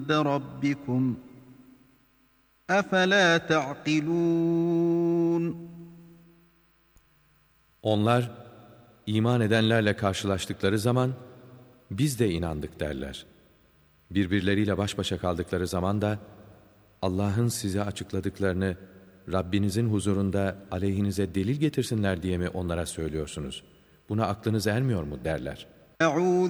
رَبِّكُمْ أَفَلَا تَعْقِلُونَ Onlar iman edenlerle karşılaştıkları zaman biz de inandık derler. Birbirleriyle baş başa kaldıkları zaman da Allah'ın size açıkladıklarını Rabbinizin huzurunda aleyhinize delil getirsinler diye mi onlara söylüyorsunuz? Buna aklınız ermiyor mu derler. أعوذ